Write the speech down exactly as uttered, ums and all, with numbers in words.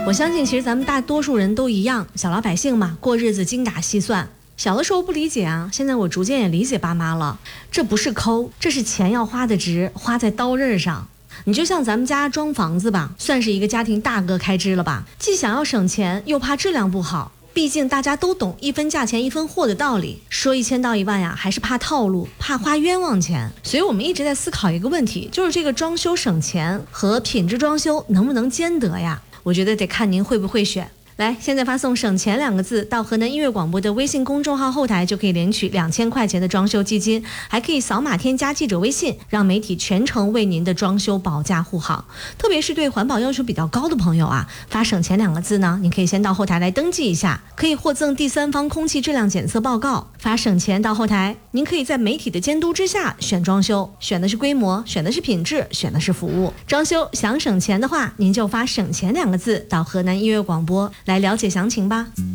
我相信其实咱们大多数人都一样，小老百姓嘛，过日子精打细算。小的时候不理解啊，现在我逐渐也理解爸妈了。这不是抠，这是钱要花的值，花在刀刃上。你就像咱们家装房子吧，算是一个家庭大哥开支了吧，既想要省钱，又怕质量不好。毕竟大家都懂一分价钱一分货的道理，说一千道一万呀，还是怕套路，怕花冤枉钱。所以我们一直在思考一个问题，就是这个装修省钱和品质装修能不能兼得呀？我觉得得看您会不会选。来，现在发送省钱两个字到河南音乐广播的微信公众号后台，就可以领取两千块钱的装修基金，还可以扫码添加记者微信，让媒体全程为您的装修保驾护航。特别是对环保要求比较高的朋友啊，发省钱两个字呢，您可以先到后台来登记一下，可以获赠第三方空气质量检测报告。发省钱到后台，您可以在媒体的监督之下选装修，选的是规模，选的是品质，选的是服务。装修想省钱的话，您就发省钱两个字到河南音乐广播来了解详情吧。